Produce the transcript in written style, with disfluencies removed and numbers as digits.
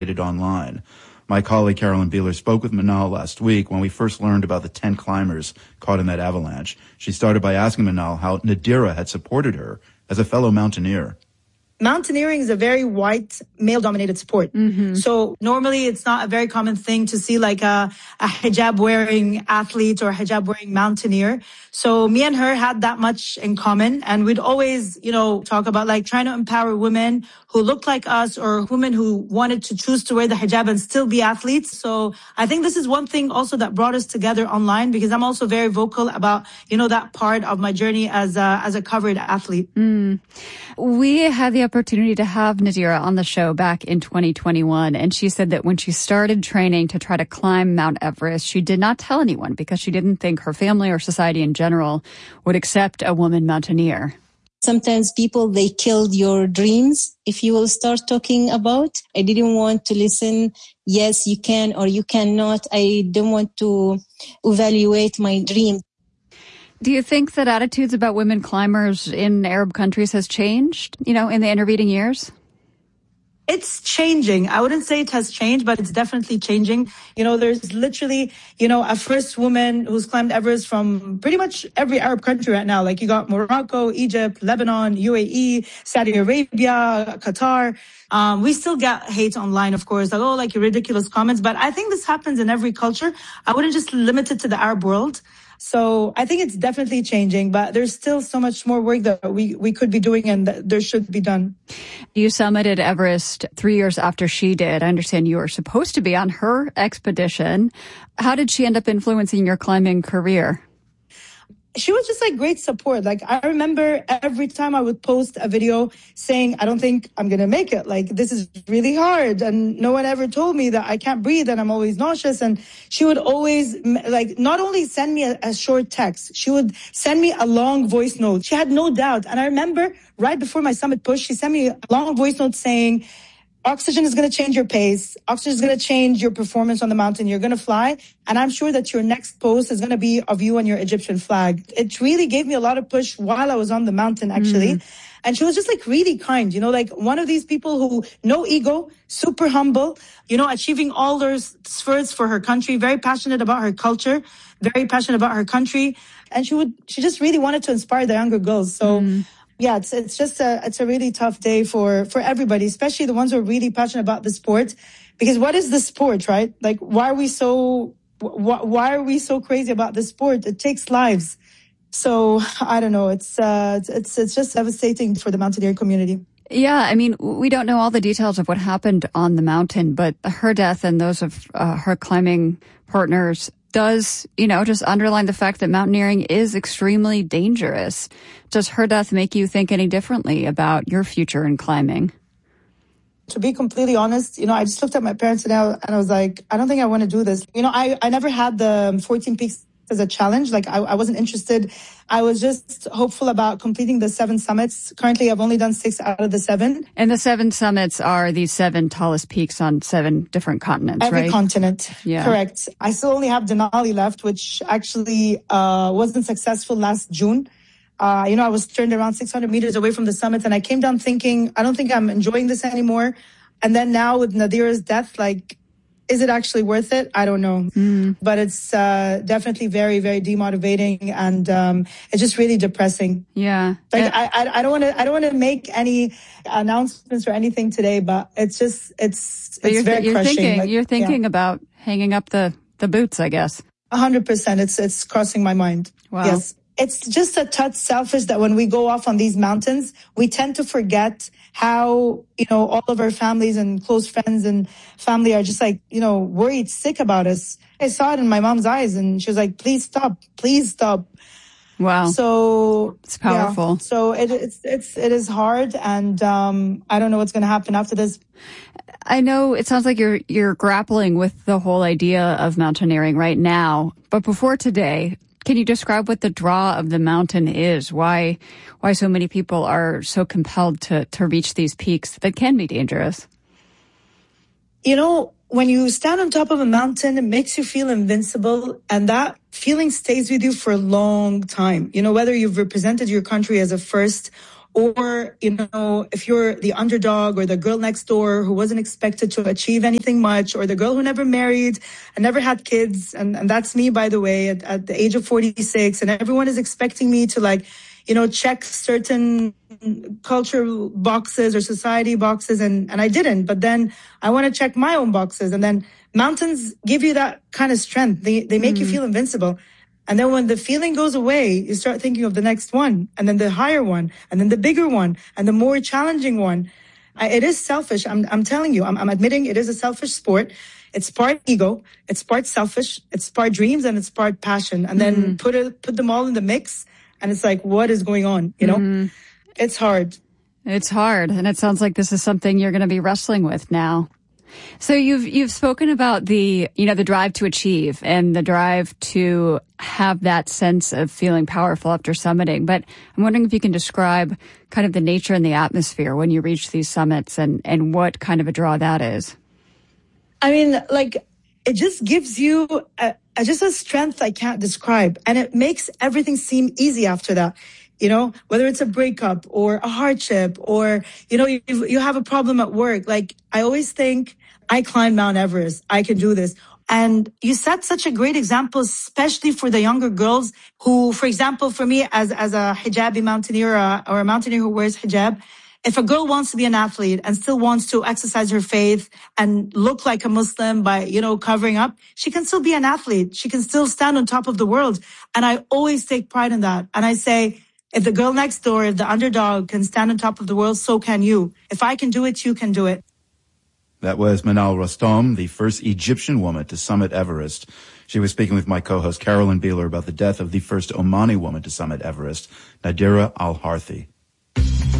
online. My colleague Carolyn Beeler spoke with Manal last week when we first learned about the 10 climbers caught in that avalanche. She started by asking Manal how Nadira had supported her as a fellow mountaineer. Mountaineering is a very white, male-dominated sport. Mm-hmm. So normally it's not a very common thing to see like a hijab-wearing athlete or a hijab-wearing mountaineer. So me and her had that much in common. And we'd always, talk about like trying to empower women who looked like us or women who wanted to choose to wear the hijab and still be athletes. So I think this is one thing also that brought us together online, because I'm also very vocal about, that part of my journey as a covered athlete. Mm. We had the opportunity to have Nadira on the show back in 2021, and she said that when she started training to try to climb Mount Everest, she did not tell anyone because she didn't think her family or society in general would accept a woman mountaineer. Sometimes people, they killed your dreams if you will start talking about. I didn't want to listen, yes, you can or you cannot. I don't want to evaluate my dream. Do you think that attitudes about women climbers in Arab countries has changed, in the intervening years? It's changing. I wouldn't say it has changed, but it's definitely changing. There's literally, a first woman who's climbed Everest from pretty much every Arab country right now. Like you got Morocco, Egypt, Lebanon, UAE, Saudi Arabia, Qatar. We still get hate online, of course, like your ridiculous comments. But I think this happens in every culture. I wouldn't just limit it to the Arab world. So I think it's definitely changing, but there's still so much more work that we could be doing and that there should be done. You summited Everest 3 years after she did. I understand you were supposed to be on her expedition. How did she end up influencing your climbing career? She was just like great support. Like I remember every time I would post a video saying, I don't think I'm going to make it. Like this is really hard. And no one ever told me that I can't breathe and I'm always nauseous. And she would always like not only send me a short text, she would send me a long voice note. She had no doubt. And I remember right before my summit push, she sent me a long voice note saying, oxygen is going to change your pace. Oxygen is going to change your performance on the mountain. You're going to fly. And I'm sure that your next post is going to be of you and your Egyptian flag. It really gave me a lot of push while I was on the mountain, actually. Mm. And she was just like really kind, like one of these people who no ego, super humble, achieving all those spurts for her country, very passionate about her culture, very passionate about her country. And she just really wanted to inspire the younger girls. So yeah, it's a really tough day for everybody, especially the ones who are really passionate about the sport. Because what is the sport, right? Like, why are we so crazy about the sport? It takes lives. So I don't know. It's just devastating for the mountaineering community. Yeah, I mean, we don't know all the details of what happened on the mountain, but her death and those of her climbing partners does, just underline the fact that mountaineering is extremely dangerous. Does her death make you think any differently about your future in climbing? To be completely honest, I just looked at my parents and I was like, I don't think I want to do this. I never had the 14 Peaks as a challenge. Like I wasn't interested. I was just hopeful about completing the 7 summits. Currently, I've only done 6 out of the 7. And the 7 summits are the 7 tallest peaks on 7 different continents, Every right? continent. Yeah. Correct. I still only have Denali left, which actually wasn't successful last June. I was turned around 600 meters away from the summit and I came down thinking, I don't think I'm enjoying this anymore. And then now with Nadira's death, like, is it actually worth it? I don't know. But it's definitely very, very demotivating and it's just really depressing. Yeah. Like I don't want to make any announcements or anything today, but it's very crushing. You're thinking about hanging up the boots, I guess. 100%. It's crossing my mind. Wow. Yes. It's just a touch selfish that when we go off on these mountains, we tend to forget how, all of our families and close friends and family are just like, worried, sick about us. I saw it in my mom's eyes and she was like, please stop. Wow. So it's powerful. Yeah. So it is hard. And, I don't know what's going to happen after this. I know it sounds like you're grappling with the whole idea of mountaineering right now, but before today, can you describe what the draw of the mountain is? Why so many people are so compelled to reach these peaks that can be dangerous? When you stand on top of a mountain, it makes you feel invincible. And that feeling stays with you for a long time. Whether you've represented your country as a first Or, if you're the underdog or the girl next door who wasn't expected to achieve anything much, or the girl who never married and never had kids. And that's me, by the way, at the age of 46. And everyone is expecting me to check certain cultural boxes or society boxes. And I didn't. But then I want to check my own boxes. And then mountains give you that kind of strength. They make you feel invincible. And then when the feeling goes away, you start thinking of the next one, and then the higher one, and then the bigger one, and the more challenging one. It is selfish. I'm telling you, I'm admitting it is a selfish sport. It's part ego, it's part selfish, it's part dreams, and it's part passion. And then put them all in the mix, and it's like, what is going on? It's hard. It's hard. And it sounds like this is something you're going to be wrestling with now. So you've spoken about the drive to achieve and the drive to have that sense of feeling powerful after summiting. But I'm wondering if you can describe kind of the nature and the atmosphere when you reach these summits and what kind of a draw that is. I mean, it just gives you just a strength I can't describe. And it makes everything seem easy after that. Whether it's a breakup or a hardship or, you have a problem at work. I always think, I climbed Mount Everest. I can do this. And you set such a great example, especially for the younger girls who, for example, for me as a hijabi mountaineer or a mountaineer who wears hijab, if a girl wants to be an athlete and still wants to exercise her faith and look like a Muslim by, covering up, she can still be an athlete. She can still stand on top of the world. And I always take pride in that. And I say, if the girl next door, if the underdog can stand on top of the world, so can you. If I can do it, you can do it. That was Manal Rostom, the first Egyptian woman to summit Everest. She was speaking with my co-host Carolyn Beeler about the death of the first Omani woman to summit Everest, Nadira Al-Harthi.